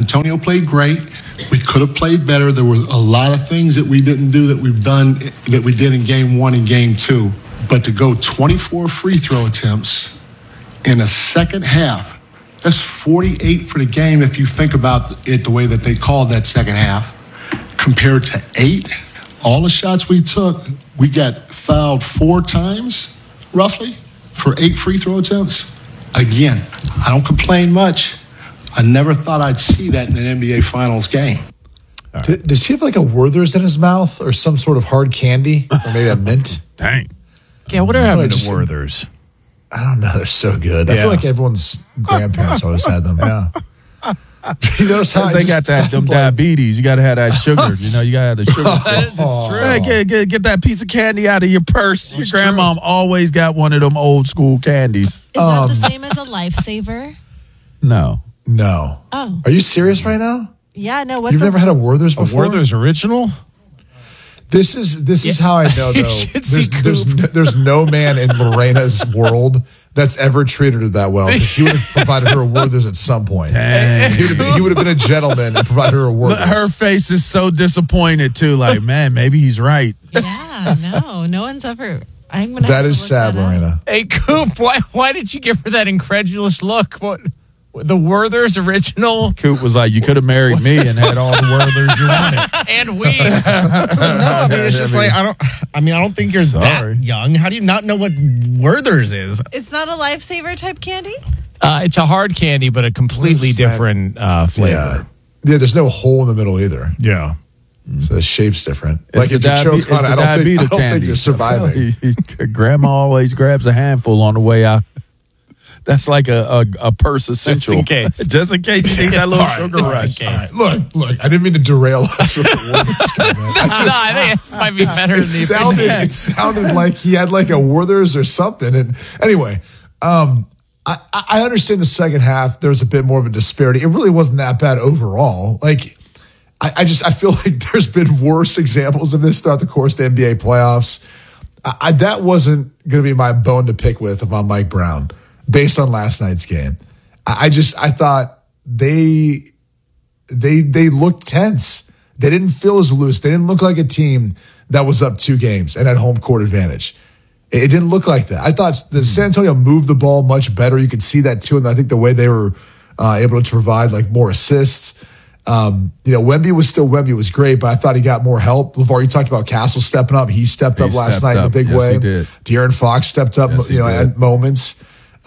Antonio played great. We could have played better. There were a lot of things that we didn't do that we did in game 1 and game 2. But to go 24 free throw attempts in a second half, that's 48 for the game if you think about it the way that they called that second half, compared to 8. All the shots we took, we got fouled 4 times, roughly, for 8 free throw attempts. Again, I don't complain much. I never thought I'd see that in an NBA Finals game. Right. Does he have like a Werther's in his mouth or some sort of hard candy? Or maybe a mint? Dang. Yeah, what are happening to Werther's? I don't know. They're so good. Yeah. I feel like everyone's grandparents always had them. Yeah. You notice how they got them diabetes. You got to have that sugar. You got to have the sugar. It's true. Hey, get that piece of candy out of your purse. That's your grandma always got one of them old school candies. Is that the same as a lifesaver? No. Oh. Are you serious right now? Yeah, no. You've never had a Werther's before? A Werther's original? This is how I know, though. There's no man in Lorena's world that's ever treated her that well, because he would have provided her a Werther's at some point. He would have been a gentleman and provided her a Werther's. Her face is so disappointed, too. Like, man, maybe he's right. Yeah, no one's ever. I'm gonna. That is sad, Lorena. Hey, Coop, why did you give her that incredulous look? What? The Werther's original? Coop was like, you could have married me and had all the Werther's you wanted. And we. No, I mean, it's just like, I don't think you're that young. How do you not know what Werther's is? It's not a lifesaver type candy? It's a hard candy, but a completely different flavor. Yeah, there's no hole in the middle either. Yeah. So the shape's different. It's like if you choke on it, I don't think you're surviving. Grandma always grabs a handful on the way out. That's like a purse essential. Just in case you need that little sugar rush. Look, I didn't mean to derail us with the Werther's comment. I think it might be better than it sounded like he had like a Werther's or something. And anyway, I understand the second half. There's a bit more of a disparity. It really wasn't that bad overall. Like, I feel like there's been worse examples of this throughout the course of the NBA playoffs. That wasn't going to be my bone to pick with if I'm Mike Brown. Based on last night's game, I thought they looked tense. They didn't feel as loose. They didn't look like a team that was up 2 games and had home court advantage. It didn't look like that. I thought the San Antonio moved the ball much better. You could see that too, and I think the way they were able to provide like more assists. Wemby was still Wemby was great, but I thought he got more help. LeVar, you talked about Castle stepping up. He stepped up last night in a big way. He did. De'Aaron Fox stepped up, at moments.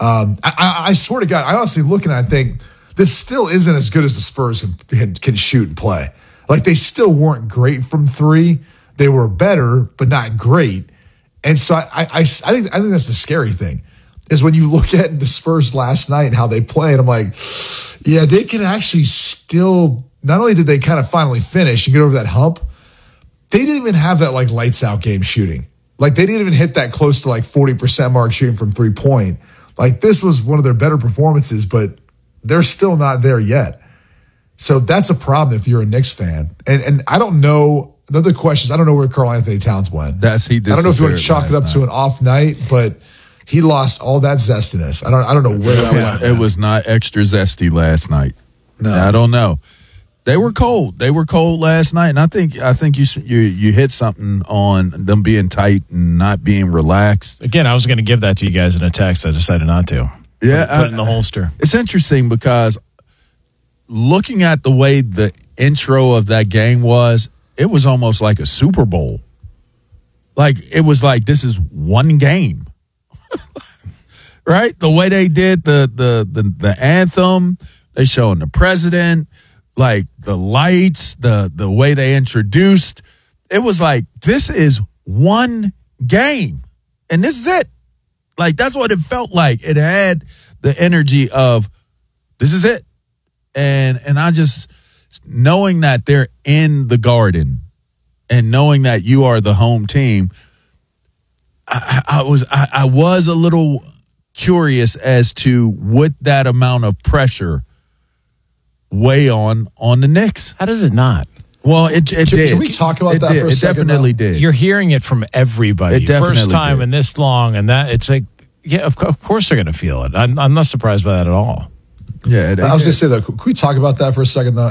I swear to God, I honestly look and I think this still isn't as good as the Spurs can shoot and play. Like, they still weren't great from 3. They were better, but not great. And so I think that's the scary thing, is when you look at the Spurs last night and how they played, I'm like, yeah, they can actually still, not only did they kind of finally finish and get over that hump, they didn't even have that like lights out game shooting. Like, they didn't even hit that close to like 40% mark shooting from 3-point. Like, this was one of their better performances, but they're still not there yet. So that's a problem if you're a Knicks fan. And I don't know. Another question is, I don't know where Karl-Anthony Towns went. I don't know if you want to chalk it up to an off night, but he lost all that zestiness. I don't know where that went. It was not extra zesty last night. No, I don't know. They were cold. They were cold last night, and I think you hit something on them being tight and not being relaxed. Again, I was going to give that to you guys in a text. I decided not to. Yeah, put it in the holster. It's interesting because looking at the way the intro of that game was, it was almost like a Super Bowl. Like, it was like, this is one game, right? The way they did the anthem, they showing the president. Like, the lights, the way they introduced, it was like, this is one game, and this is it. Like, that's what it felt like. It had the energy of, this is it. And I just, knowing that they're in the Garden and knowing that you are the home team, I was a little curious as to what that amount of pressure weigh on the Knicks. How does it not? Well, it did. Can we talk about that for a second? It definitely did. You're hearing it from everybody. It definitely First time did. in this long, and that it's like, yeah, of course they're going to feel it. I'm not surprised by that at all. Yeah, I was going to say, though, can we talk about that for a second, though?